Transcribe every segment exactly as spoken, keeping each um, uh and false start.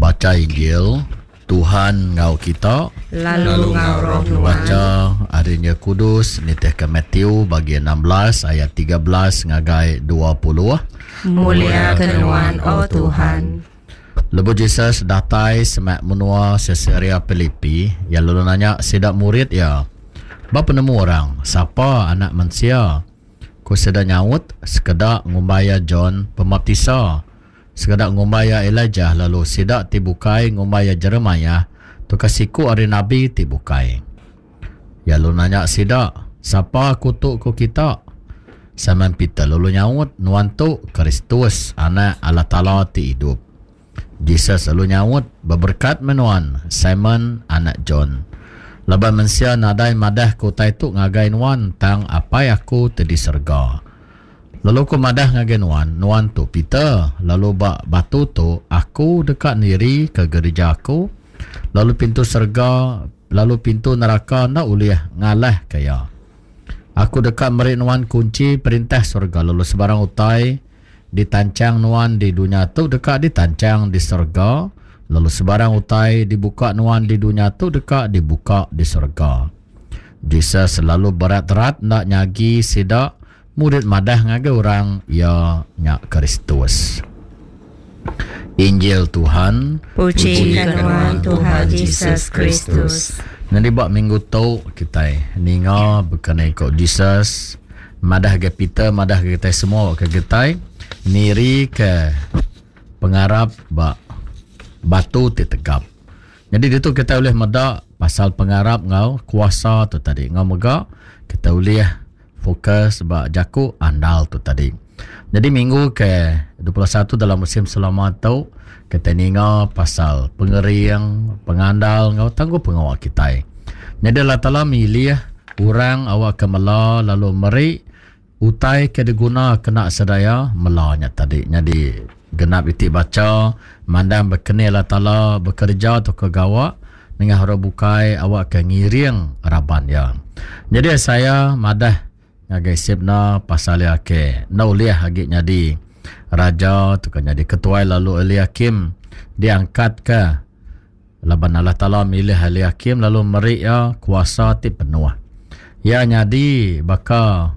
Baca Injil Tuhan ngau kita, lalu ngau roh Tuhan. Baca harinya kudus nitih ke Matthew bagian enam belas ayat tiga belas ngagai dua puluh. Mulia kenuan oh Tuhan. Lebu Jesus datai semak menua Caesarea Filipi. Ya lalu nanya sedak murid ya, bapa nemu orang siapa anak manusia? Ku sedak nyaut sekedak ngumbaya John Pembaptisa, sekedak ngumbaya Elijah, lalu sedak tibukai ngumbaya Jeremiah, tu kasiku hari Nabi tibukai. Ya lalu nanya sedak siapa kutuk ku kita? Simon Peter lalu nyaut nuan tu Kristus anak Allah Ta'ala ti hidup. Jesus lalu nyaut berberkat menuan Simon anak John. Laban mensia nadai madah ku taitu ngagai nuan tang apa aku tedi serga. Lalu ku madah ngagai nuan, nuan tu Peter, lalu bak batu tu aku dekat diri ke gereja aku. Lalu pintu serga, lalu pintu neraka nak uliah ngalah kaya. Aku dekat merik nuan kunci perintah surga, lalu sebarang utai ditancang nuan di dunia tu dekat ditancang di surga. Lalu sebarang utai dibuka nuan di dunia tu dekat dibuka di surga. Jesus selalu berat-berat nak nyagi sedak murid madah ngagai orang ya nyak Kristus. Injil Tuhan. Puji kenuan Tuhan Yesus Kristus. Nanti buat minggu tu kita ninga berkenai kau Jesus madah ke Peter, madah ke kita semua ke kita niri ke pengarap bak batu ditegap. Jadi itu kita boleh medak pasal pengarap ngau kuasa tu tadi. Ngau megak kita boleh fokus bak jaku andal tu tadi. Jadi minggu ke dua puluh satu dalam musim selamat tu kita ninga pasal pengeriang, pengandal ngau tangguh pengawal kita. Jadi Allah Ta'ala milih orang awak kemala lalu meri utai ke diguna kena sedaya melanya tadi. Jadi genap itik baca mandang berkenal Allah Ta'ala bekerja atau kegawa dengan harap bukai awak ke ngiring raban ya. Jadi saya madah ngagai sibna pasal ya ke nauliah hagi jadi raja tu kan jadi ketua lalu Eliakim diangkat ke laban Allah Ta'ala milih Eliakim lalu meri ya kuasa ti penuh. Ya nyadi baka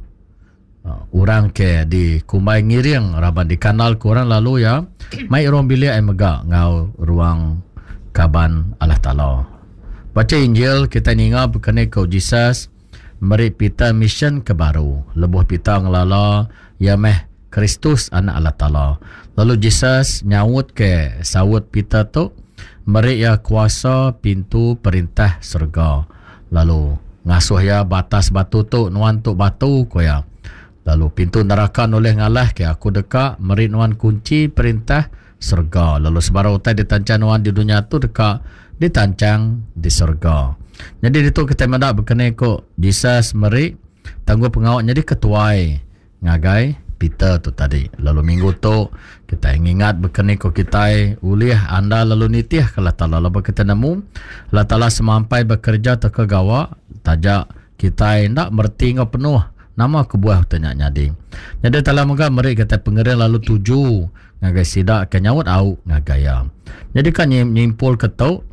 Uh, orang ke di kumbai ngiring raban di kanal kurang lalu ya mai orang bilik ai megak ngau ruang kaban Allah Ta'ala. Baca Injil kita ninga berkenai kau Jesus meri pita mission ke baru lebuh pita ngelala ya meh Kristus anak Allah Ta'ala. Lalu Jesus nyaut ke sawut pita tu meri ya kuasa pintu perintah surga. Lalu ngasuh ya batas batu tu nuan tu batu ko ya. Lalu pintu neraka oleh ngalah ke aku dekat merit nuan kunci perintah surga. Lalu sebarang utai ditancang nuan di dunia tu dekat ditancang di surga. Jadi itu kita mendak berkenai kok Jesus merit tangguh pengawal jadi ketuai ngagai Peter tu tadi. Lalu minggu tu kita ingat berkenai kok kita uliah anda lalu nitih ke Allah Ta'ala. Lalu kita nemu Allah Ta'ala semampai bekerja terkegawa tajak kita nak merti ngau penuh nama kebuah tanya nyadi. Jadi telah moga meri kata pengerian lalu tuju ngagai sidak ke nyawut au ngagaya. Jadi kan nyimpul ketau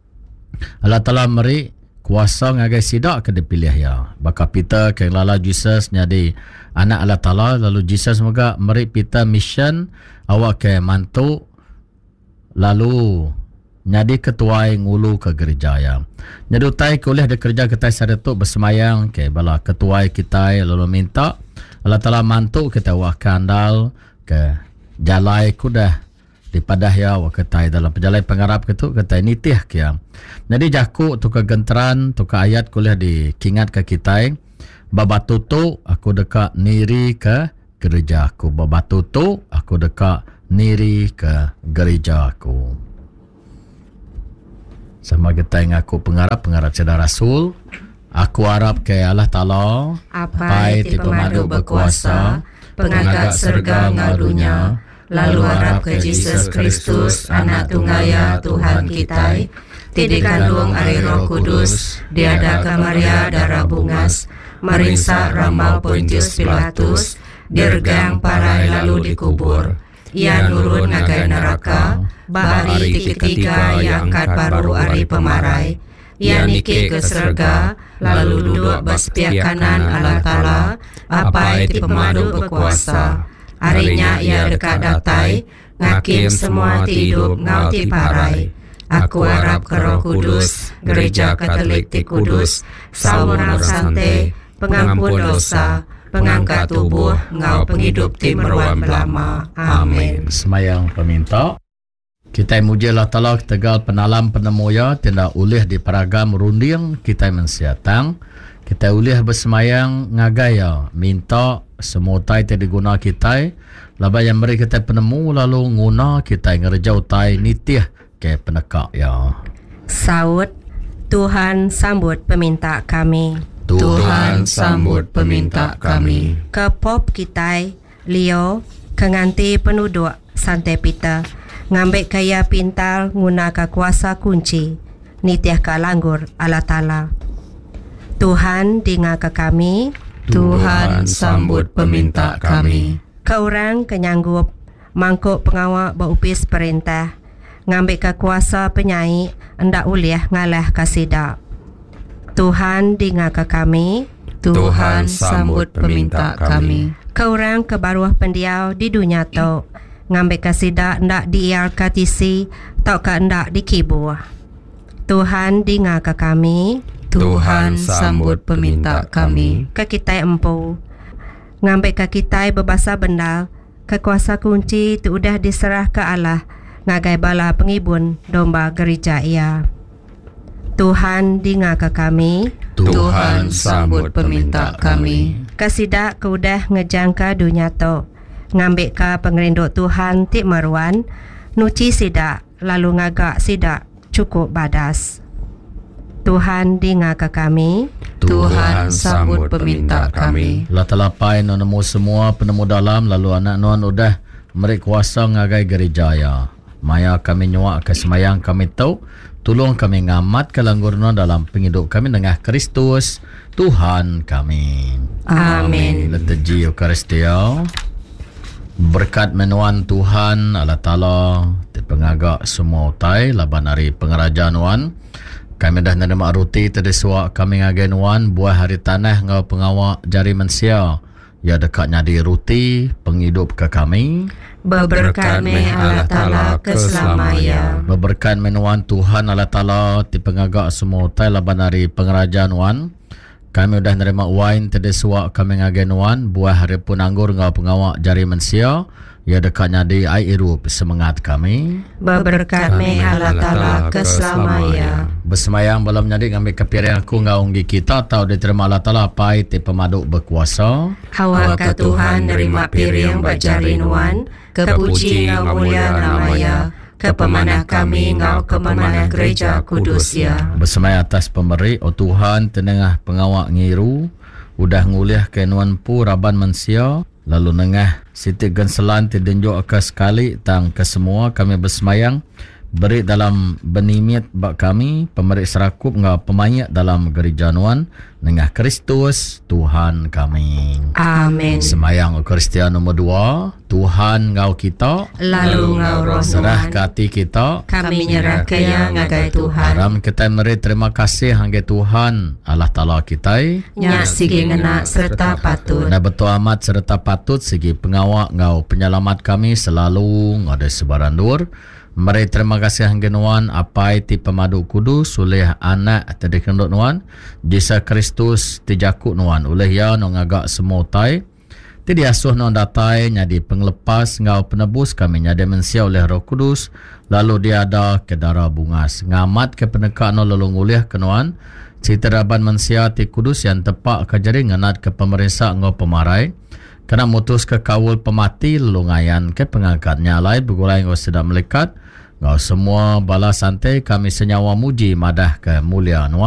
Allah Ta'ala meri kuasa ngagai sidak ke dipilih ya. Baka Peter ke lala Jesus nyadi anak Allah Ta'ala lalu Jesus moga meri Peter mission awak ke mantu lalu nyadi ketua ngulu ke gereja ya. Jadi utai kuliah di kerja kita saretu bersemayang ke bala ketua kita lalu minta Allah Ta'ala mantu kita wak kandal ke jalai kudah di padah ya wak kita dalam pejalai pengarap itu kita nitih ke ya. Jadi jaku tu ke genteran tu ke ayat kuliah di kingat ke kita babatu tu aku dekat niri ke gereja aku. Babatu tu aku dekat niri ke gereja aku. Sama kita yang aku pengarap, pengarap sedar Rasul. Aku harap ke Allah Ta'ala Apai ti pemadu berkuasa, pengagak serga ngadunya, lalu harap ke Yesus Kristus, anak tunggaya Tuhan kita, ti dikandung ari Roh Kudus, diada ke Maria darah bungas, merisa ramal Pontius Pilatus, dirgang parai lalu dikubur. Ia nurun ngagai neraka, bahari ketiga yang angkat baru hari pemarai. Ia nike ke serga, lalu duduk bersepiak kanan Allah Ta'ala, apai ti pemadu berkuasa. Harinya ia dekat datai, ngakim semua ti hidup ngau ti parai. Aku harap ke Roh Kudus, Gereja Katolik ti Kudus, saunal sante, pengampun dosa, pengangkat tubuh, ngau penghidup ti meruam belama. Amin. Semayang peminta. Kita muji Allah Ta'ala tegal penalam penemuya tindak ulih di peragam runding kita mensiatang. Kita ulih bersemayang ngagaya minta semua tai te diguna kita laba yang beri kita penemu lalu nguna kita ngerjau tai nitih ke penekak ya. Saud, Tuhan sambut peminta kami. Tuhan sambut peminta kami. Ke pop kita Leo kenganti penduduk santai pita ngambek kaya pintal guna ke kuasa kunci nitiah ke langgur Allah Ta'ala. Tuhan dengar ke kami. Tuhan sambut peminta kami. Ke orang kenyanggup mangkuk pengawal berupis perintah ngambek ke kuasa penyai hendak uliah ngalah kasidak. Tuhan dengar ke kami. Tuhan sambut peminta kami. Ke orang ke baruah pendiau di dunia tu ngambil kasidak ndak diial katisi tau ka ndak dikibur. Tuhan dengar ke kami. Tuhan sambut peminta kami. Ke kita empu ngambil ke kita berbahasa benda kekuasa kunci tu udah diserah ke Allah ngagai bala pengibun domba gereja ia. Tuhan dengar ke kami. Tuhan sambut peminta kami. Kasidak ke udah ngejangka dunia tu ngambil ke pengerinduk Tuhan tik meruan nuci sidak lalu ngagak sidak cukup badas. Tuhan dengar ke kami. Tuhan sambut peminta kami. La talapai nonemu semua penemu dalam lalu anak nuan udah meri kuasa ngagai gereja ya. Maya kami nyuak ke semayang kami tahu tolong kami ngamat ke langgur nuan dalam penghidup kami dengan Kristus Tuhan kami. Amin. Leteji Eucharistia. Berkat menuan Tuhan Allah Ta'ala pengagak semua utai laban hari pengerajaan wan kami dah nerima ruti terdesua kami ngagen wan buah hari tanah ngau pengawak jari mensia ya dekatnya di ruti penghidup ke kami. Berberkat me Allah Ta'ala keselamanya. Berberkat menuan Tuhan Allah Ta'ala ti pengagak semua utai laban hari pengerajaan wan kami sudah nerima wine terdesua kami ngagen wan buah hari pun anggur ngau pengawak jari mensia ya dekatnya di ai irup semangat kami. Berberkat me Allah Ta'ala keselamanya. Bersemayang belum jadi ngambil kepiring aku ngau unggi kita atau diterima Allah Ta'ala pai ti pemaduk berkuasa. Hawa ke Tuhan nerima piring berjari nuan kepuji ngau mulia namanya. Ke pemanah kami ngau ke pemanah gereja kudus ya. Bersemai atas pemberi, oh Tuhan tenengah pengawak ngiru, udah nguliah ke nuan pu raban mensia, lalu nengah siti genselan ti denjuk ke sekali tang ke semua kami bersemayang, beri dalam benimit bak kami, pemberi serakup ngau pemayat dalam gereja nuan, nengah Kristus Tuhan kami. Amin. Semayang Eucharistia nomor dua, Tuhan ngau kita, lalu ngau roh serah nuan, ke hati kita, kami nyerah ke yang ngagai Tuhan. Haram kita meri terima kasih hangga Tuhan Allah Ta'ala kita. Nyak sigi ngena serta patut. Na betul amat serta patut segi pengawak ngau penyelamat kami selalu ngada sebaran dur. Mari terima kasih hangga nuan apai ti pemaduk kudus oleh anak tadi kenduk nuan Yesus Kristus tijakuk nuan oleh ya no ngagak semua tai ti diasuh nuan datai nyadi penglepas ngau penebus kami nyadi mensia oleh Roh Kudus lalu dia ada ke darah bungas ngamat ke penekak no lalu nguliah ke nuan cita raban mensia ti kudus yang tepak ke jari ngenat ke pemerintah ngau pemarai kena mutus ke kawul pemati lalu ngayan ke pengangkatnya lai begulai ngau sedap melekat ngau semua bala santai kami senyawa muji madah ke mulia nuan